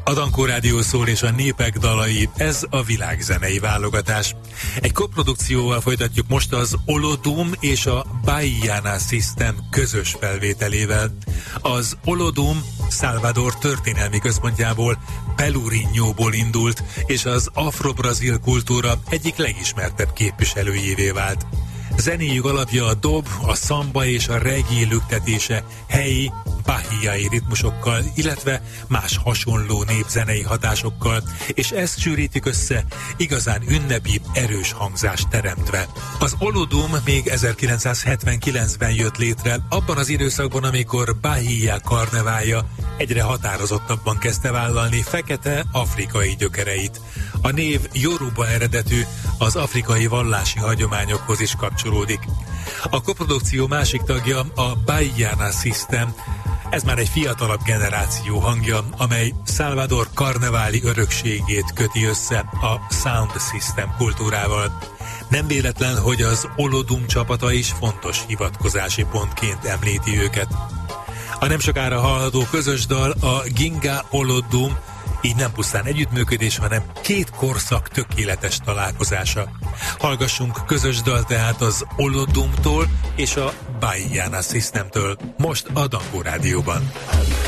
A Dankó Rádió szól és a népek dalai, ez a világzenei válogatás. Egy koprodukcióval folytatjuk most az Olodum és a Bahiana System közös felvételével. Az Olodum Salvador történelmi központjából, Pelourinhóból indult, és az afro-brazil kultúra egyik legismertebb képviselőjévé vált. Zenéjük alapja a dob, a szamba és a reggae lüktetése helyi, bahiai ritmusokkal, illetve más hasonló népzenei hatásokkal, és ezt sűrítik össze igazán ünnepi, erős hangzást teremtve. Az Olodum még 1979-ben jött létre, abban az időszakban, amikor Bahia karneválja egyre határozottabban kezdte vállalni fekete afrikai gyökereit. A név Yoruba eredetű, az afrikai vallási hagyományokhoz is kapcsolódik. A koprodukció másik tagja a Bahiana System. Ez már egy fiatalabb generáció hangja, amely Salvador karneváli örökségét köti össze a Sound System kultúrával. Nem véletlen, hogy az Olodum csapata is fontos hivatkozási pontként említi őket. A nem sokára hallható közös dal a Ginga Olodum, így nem pusztán együttműködés, hanem két korszak tökéletes találkozása. Hallgassunk közös dal tehát az Olodumtól és a Bahiana Systemtől, most a Dankó Rádióban.